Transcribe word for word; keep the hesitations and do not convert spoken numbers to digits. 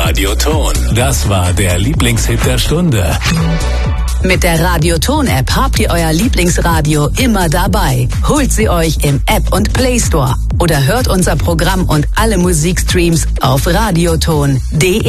Radioton. Das war der Lieblingshit der Stunde. Mit der Radioton-App habt ihr euer Lieblingsradio immer dabei. Holt sie euch im App und Play Store oder hört unser Programm und alle Musikstreams auf radioton punkt de.